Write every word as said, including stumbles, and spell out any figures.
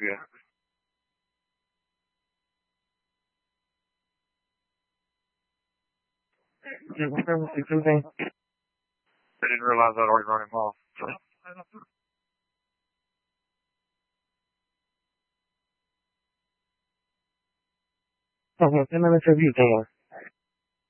Yeah. Yeah, whatever, it's okay. I didn't realize I'd already run him off. So. Okay, ten minutes of you, Taylor.